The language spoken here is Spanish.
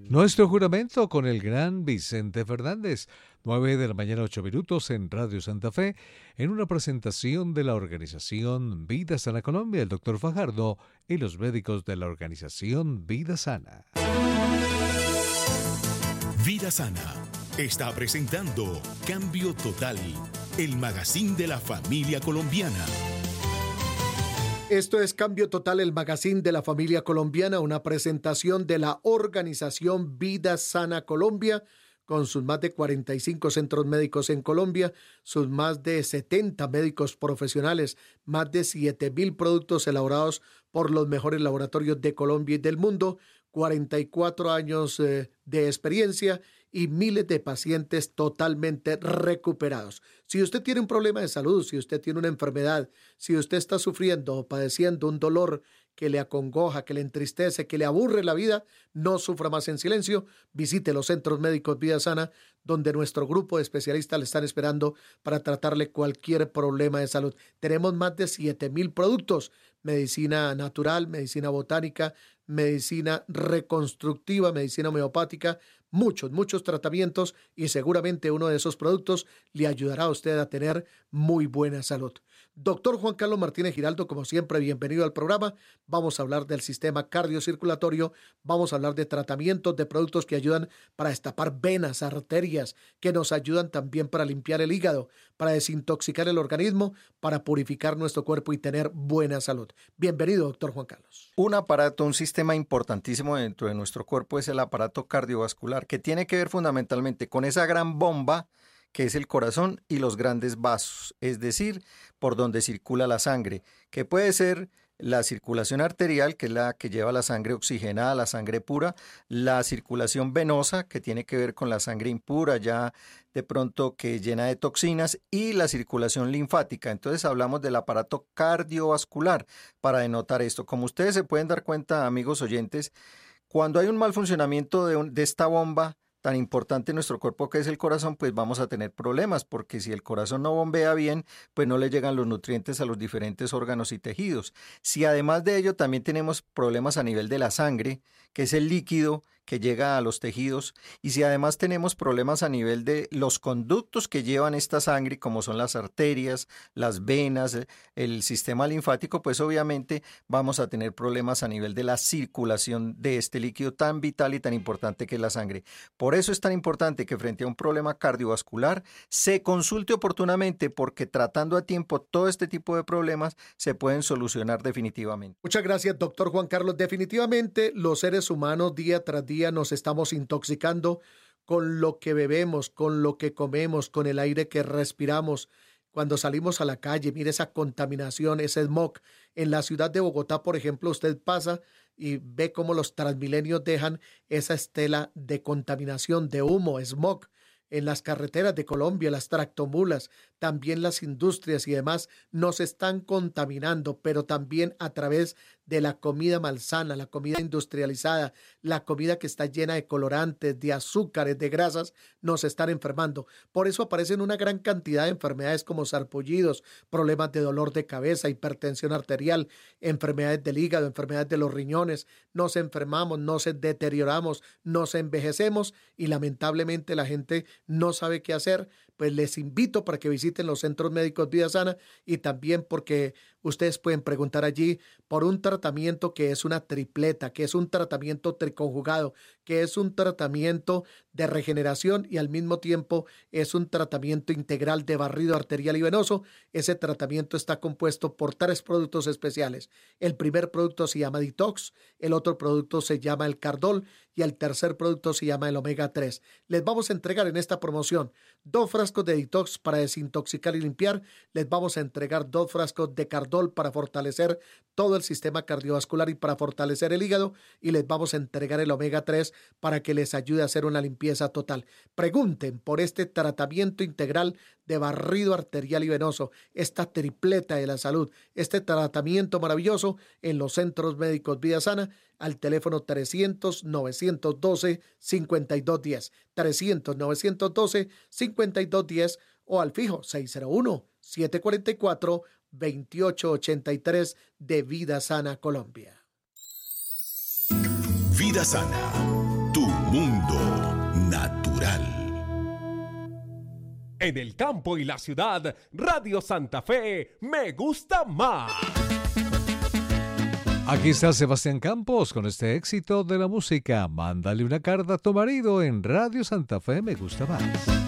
Nuestro juramento con el gran Vicente Fernández, 9 de la mañana 8 minutos en Radio Santa Fe, en una presentación de la organización Vida Sana Colombia, el doctor Fajardo y los médicos de la organización Vida Sana. Vida Sana está presentando Cambio Total, el magazine de la familia colombiana. Esto es Cambio Total, el magazine de la familia colombiana, una presentación de la organización Vida Sana Colombia, con sus más de 45 centros médicos en Colombia, sus más de 70 médicos profesionales, más de 7,000 productos elaborados por los mejores laboratorios de Colombia y del mundo, 44 años de experiencia y miles de pacientes totalmente recuperados. Si usted tiene un problema de salud, si usted tiene una enfermedad, si usted está sufriendo o padeciendo un dolor que le acongoja, que le entristece, que le aburre la vida, no sufra más en silencio. Visite los centros médicos Vida Sana, donde nuestro grupo de especialistas le están esperando para tratarle cualquier problema de salud. Tenemos más de 7,000 productos, medicina natural, medicina botánica, medicina reconstructiva, medicina homeopática, muchos tratamientos, y seguramente uno de esos productos le ayudará a usted a tener muy buena salud. Doctor Juan Carlos Martínez Giraldo, como siempre, bienvenido al programa. Vamos a hablar del sistema cardiocirculatorio, vamos a hablar de tratamientos, de productos que ayudan para destapar venas, arterias, que nos ayudan también para limpiar el hígado, para desintoxicar el organismo, para purificar nuestro cuerpo y tener buena salud. Bienvenido, doctor Juan Carlos. Un aparato, un sistema importantísimo dentro de nuestro cuerpo es el aparato cardiovascular, que tiene que ver fundamentalmente con esa gran bomba que es el corazón y los grandes vasos, es decir, por donde circula la sangre, que puede ser la circulación arterial, que es la que lleva la sangre oxigenada, la sangre pura, la circulación venosa, que tiene que ver con la sangre impura, ya de pronto que llena de toxinas, y la circulación linfática. Entonces hablamos del aparato cardiovascular para denotar esto. Como ustedes se pueden dar cuenta, amigos oyentes, cuando hay un mal funcionamiento de esta bomba tan importante en nuestro cuerpo que es el corazón, pues vamos a tener problemas, porque si el corazón no bombea bien, pues no le llegan los nutrientes a los diferentes órganos y tejidos. Si además de ello también tenemos problemas a nivel de la sangre, que es el líquido que llega a los tejidos, y si además tenemos problemas a nivel de los conductos que llevan esta sangre, como son las arterias, las venas, el sistema linfático, pues obviamente vamos a tener problemas a nivel de la circulación de este líquido tan vital y tan importante que es la sangre. Por eso es tan importante que frente a un problema cardiovascular se consulte oportunamente, porque tratando a tiempo todo este tipo de problemas se pueden solucionar definitivamente. Muchas gracias, doctor Juan Carlos. Definitivamente los seres humanos día tras día nos estamos intoxicando con lo que bebemos, con lo que comemos, con el aire que respiramos. Cuando salimos a la calle, mire esa contaminación, ese smog. En la ciudad de Bogotá, por ejemplo, usted pasa y ve cómo los Transmilenios dejan esa estela de contaminación, de humo, smog. En las carreteras de Colombia, las tractomulas, también las industrias y demás nos están contaminando, pero también a través de la comida malsana, la comida industrializada, la comida que está llena de colorantes, de azúcares, de grasas, nos están enfermando. Por eso aparecen una gran cantidad de enfermedades como sarpullidos, problemas de dolor de cabeza, hipertensión arterial, enfermedades del hígado, enfermedades de los riñones. Nos enfermamos, nos deterioramos, nos envejecemos y lamentablemente la gente no sabe qué hacer. Pues les invito para que visiten los centros médicos Vida Sana, y también porque ustedes pueden preguntar allí por un tratamiento que es una tripleta, que es un tratamiento triconjugado, que es un tratamiento de regeneración y al mismo tiempo es un tratamiento integral de barrido arterial y venoso. Ese tratamiento está compuesto por 3 productos especiales. El primer producto se llama Detox, el otro producto se llama el Cardol y el tercer producto se llama el Omega 3. Les vamos a entregar en esta promoción 2 frascos de Detox para desintoxicar y limpiar. Les vamos a entregar 2 frascos de Cardol para fortalecer todo el sistema cardiovascular y para fortalecer el hígado, y les vamos a entregar el Omega 3 para que les ayude a hacer una limpieza total. Pregunten por este tratamiento integral de barrido arterial y venoso, esta tripleta de la salud, este tratamiento maravilloso en los centros médicos Vida Sana, al teléfono 300-912-5210, 300-912-5210 o al fijo 601-744-2883 de Vida Sana Colombia. Vida Sana, tu Mundo Natural. En el campo y la ciudad, Radio Santa Fe me gusta más. Aquí está Sebastián Campos con este éxito de la música. Mándale una carta a tu marido en Radio Santa Fe me gusta más.